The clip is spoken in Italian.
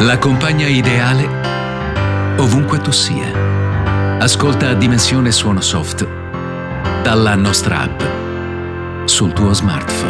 La compagna ideale ovunque tu sia. Ascolta Dimensione Suono Soft dalla nostra app sul tuo smartphone.